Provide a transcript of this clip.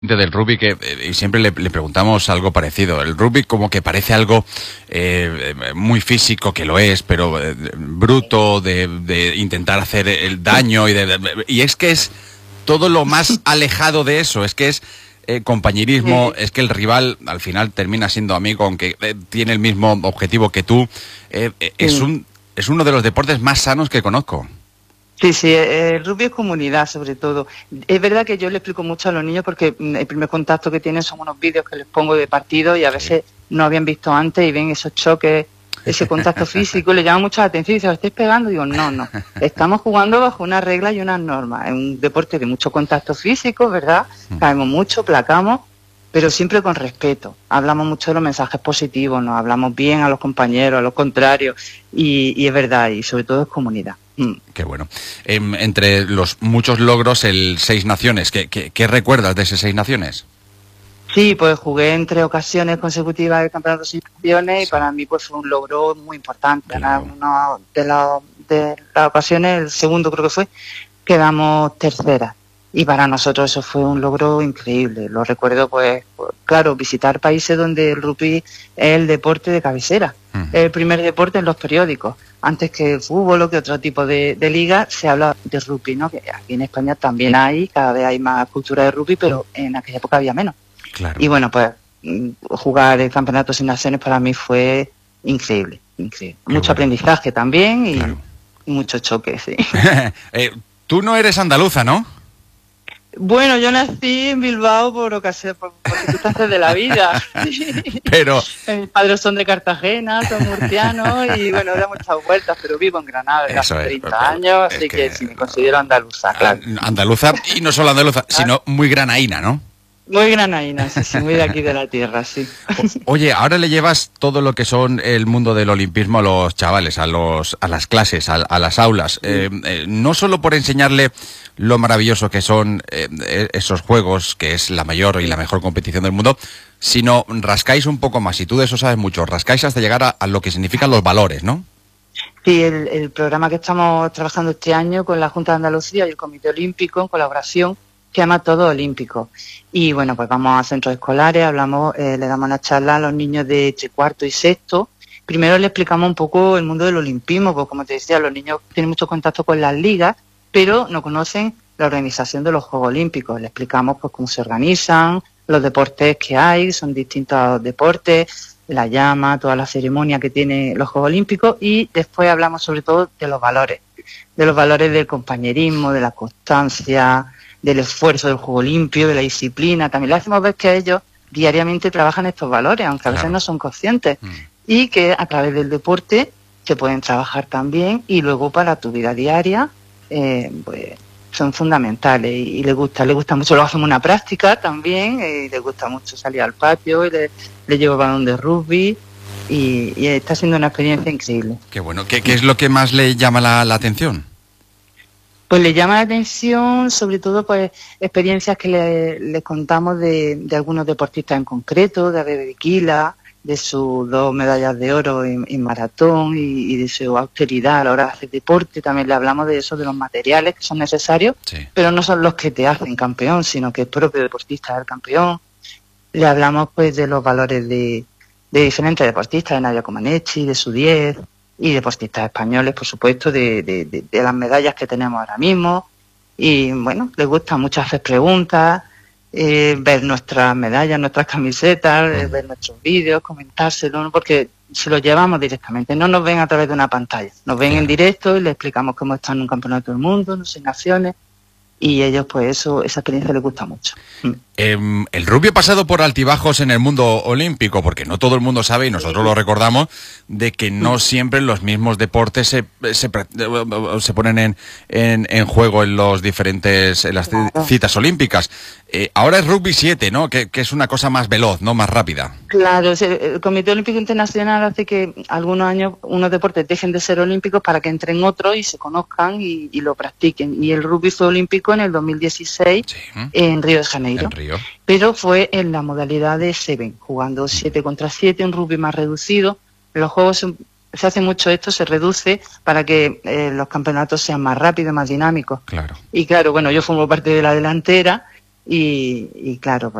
Del rugby que y siempre le preguntamos algo parecido. El rugby como que parece algo muy físico, que lo es, pero bruto, de intentar hacer el daño y es que es todo lo más alejado de eso. Es que es compañerismo, es que el rival al final termina siendo amigo, aunque tiene el mismo objetivo que tú. Es uno de los deportes más sanos que conozco. Sí, sí, el rugby es comunidad sobre todo. Es verdad que yo le explico mucho a los niños porque el primer contacto que tienen son unos vídeos que les pongo de partido y a veces no habían visto antes y ven esos choques, ese contacto físico, le llama mucho la atención y dicen, ¿os estáis pegando? Digo, no, estamos jugando bajo unas reglas y unas normas. Es un deporte de mucho contacto físico, ¿verdad? Caemos mucho, placamos, pero siempre con respeto. Hablamos mucho de los mensajes positivos, nos hablamos bien a los compañeros, a los contrarios y es verdad, y sobre todo es comunidad. Qué bueno. Entre los muchos logros, el Seis Naciones, ¿qué recuerdas de ese Seis Naciones? Sí, pues jugué en 3 ocasiones consecutivas el Campeonato de Seis Naciones y para mí pues fue un logro muy importante. Una de las ocasiones, el segundo creo que fue, quedamos tercera. Y para nosotros eso fue un logro increíble. Lo recuerdo, pues claro, visitar países donde el rugby es el deporte de cabecera. Es el primer deporte en los periódicos. Antes que el fútbol o que otro tipo de liga, se habla de rugby, ¿no? Que aquí en España también hay, cada vez hay más cultura de rugby, pero en aquella época había menos. Claro. Y bueno, pues jugar el Campeonato Sin Naciones para mí fue increíble, increíble. Mucho aprendizaje también y mucho choque, sí. Tú no eres andaluza, ¿no? Bueno, yo nací en Bilbao por circunstancias de la vida. Pero mis padres son de Cartagena, son murcianos y bueno, da muchas vueltas, pero vivo en Granada desde hace 30 años, así que sí me considero andaluza, claro. Andaluza, y no solo andaluza, sino muy granaína, ¿no? Muy granaína, sí, muy de aquí de la tierra, sí. Oye, ahora le llevas todo lo que son el mundo del olimpismo a los chavales, a las clases, a las aulas. No solo por enseñarle lo maravilloso que son esos juegos, que es la mayor y la mejor competición del mundo, sino rascáis un poco más, y tú de eso sabes mucho, rascáis hasta llegar a lo que significan los valores, ¿no? Sí, el programa que estamos trabajando este año con la Junta de Andalucía y el Comité Olímpico en colaboración, se llama Todo Olímpico. Y bueno, pues vamos a centros escolares, le damos una charla a los niños de entre cuarto y sexto. Primero les explicamos un poco el mundo del olimpismo, porque como te decía, los niños tienen mucho contacto con las ligas, pero no conocen la organización de los Juegos Olímpicos. Les explicamos pues cómo se organizan, los deportes que hay, son distintos deportes, la llama, toda la ceremonia que tienen los Juegos Olímpicos, y después hablamos sobre todo de los valores del compañerismo, de la constancia, del esfuerzo, del juego limpio, de la disciplina. También le hacemos ver que ellos diariamente trabajan estos valores, aunque a veces no son conscientes, y que a través del deporte se pueden trabajar también y luego para tu vida diaria pues son fundamentales y les gusta mucho. Luego hacemos una práctica también, les gusta mucho salir al patio y le llevo balón de rugby y está siendo una experiencia increíble. Qué bueno. ¿Qué es lo que más le llama la atención? Pues le llama la atención, sobre todo, pues experiencias que le contamos de algunos deportistas en concreto, de Abebe Bikila, de sus 2 medallas de oro en maratón y de su austeridad a la hora de hacer deporte. También le hablamos de eso, de los materiales que son necesarios, pero no son los que te hacen campeón, sino que el propio deportista es el campeón. Le hablamos pues de los valores de diferentes deportistas, de Nadia Comaneci, de su 10, y deportistas españoles, por supuesto, de las medallas que tenemos ahora mismo. Y bueno, les gusta mucho hacer preguntas, ver nuestras medallas, nuestras camisetas, ver nuestros vídeos, comentárselo, ¿no? Porque se los llevamos directamente, no nos ven a través de una pantalla, nos ven en directo y les explicamos cómo están en un campeonato del mundo, en 6 naciones, y ellos pues esa experiencia les gusta mucho. El rugby ha pasado por altibajos en el mundo olímpico, porque no todo el mundo sabe, y nosotros lo recordamos, de que no siempre los mismos deportes se ponen en juego en las citas olímpicas. Ahora es rugby 7, ¿no? Que es una cosa más veloz, ¿no? Más rápida. Claro, el Comité Olímpico Internacional hace que algunos años unos deportes dejen de ser olímpicos para que entren otros y se conozcan y lo practiquen. Y el rugby fue olímpico en el 2016 en Río de Janeiro. Pero fue en la modalidad de 7, jugando 7 contra 7, un rugby más reducido. En los juegos se hace mucho esto, se reduce para que los campeonatos sean más rápidos, más dinámicos. Claro. Y claro, bueno, yo formo parte de la delantera y claro,